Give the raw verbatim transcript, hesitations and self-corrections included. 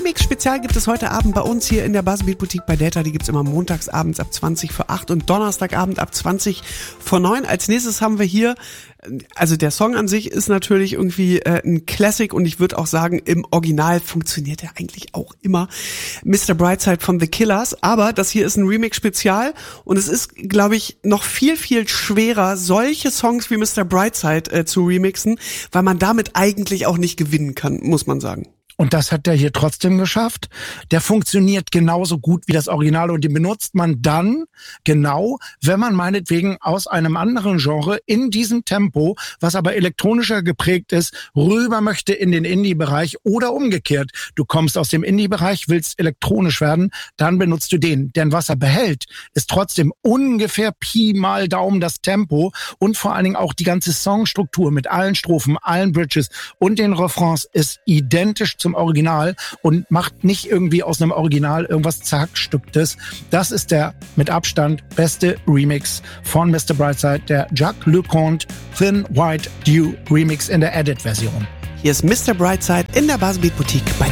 Remix-Spezial gibt es heute Abend bei uns hier in der Buzzbeat Boutique bei Delta. Die gibt's immer montags abends ab zwanzig vor acht und Donnerstagabend ab zwanzig vor neun. Als nächstes haben wir hier, also der Song an sich ist natürlich irgendwie äh, ein Classic und ich würde auch sagen, im Original funktioniert er eigentlich auch immer. Mister Brightside von The Killers, aber das hier ist ein Remix-Spezial und es ist, glaube ich, noch viel, viel schwerer, solche Songs wie Mister Brightside äh, zu remixen, weil man damit eigentlich auch nicht gewinnen kann, muss man sagen. Und das hat der hier trotzdem geschafft. Der funktioniert genauso gut wie das Original und den benutzt man dann genau, wenn man meinetwegen aus einem anderen Genre in diesem Tempo, was aber elektronischer geprägt ist, rüber möchte in den Indie-Bereich oder umgekehrt. Du kommst aus dem Indie-Bereich, willst elektronisch werden, dann benutzt du den. Denn was er behält, ist trotzdem ungefähr Pi mal Daumen das Tempo und vor allen Dingen auch die ganze Songstruktur mit allen Strophen, allen Bridges und den Refrains ist identisch zum Original und macht nicht irgendwie aus einem Original irgendwas Zerhackstücktes. Das ist der mit Abstand beste Remix von Mister Brightside, der Jacques Leconte Thin White Dew Remix in der Edit-Version. Hier ist Mister Brightside in der Buzzbeat Boutique bei